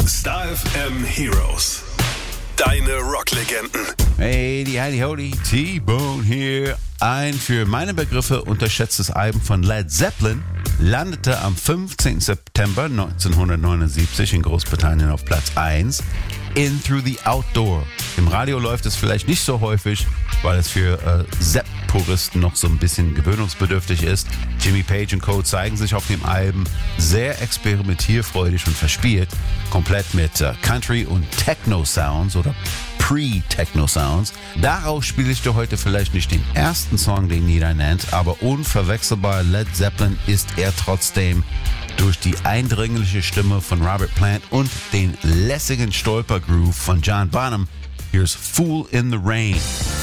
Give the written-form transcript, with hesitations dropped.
Star FM Heroes. Deine Rocklegenden. Hey, die Heidi Hody, T-Bone hier. Ein für meine Begriffe unterschätztes Album von Led Zeppelin landete am 15. September 1979 in Großbritannien auf Platz 1. In Through the Outdoor. Im Radio läuft es vielleicht nicht so häufig, weil es für Zepp-Puristen noch so ein bisschen gewöhnungsbedürftig ist. Jimmy Page und Co. zeigen sich auf dem Album sehr experimentierfreudig und verspielt, komplett mit Country- und Techno-Sounds oder Pre-Techno-Sounds. Daraus spiele ich dir heute vielleicht nicht den ersten Song, den jeder nennt, aber unverwechselbar Led Zeppelin ist er trotzdem durch die eindringliche Stimme von Robert Plant und den lässigen Stolpergroove von John Bonham. Here's Fool in the Rain.